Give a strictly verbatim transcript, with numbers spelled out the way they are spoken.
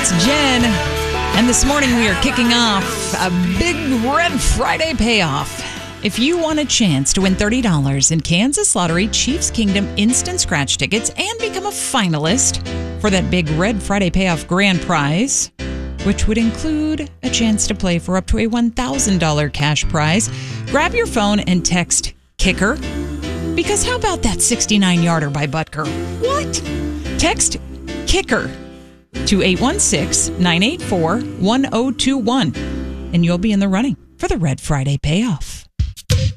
It's Jen. And this morning we are kicking off a big Red Friday payoff. If you want a chance to win thirty dollars in Kansas Lottery Chiefs Kingdom instant scratch tickets and become a finalist for that big Red Friday payoff grand prize, which would include a chance to play for up to a one thousand dollars cash prize, grab your phone and text KICKER. Because how about that sixty-nine yarder by Butker? What? Text KICKER to eight one six, nine eight four, one zero two one, and you'll be in the running for the Red Friday payoff.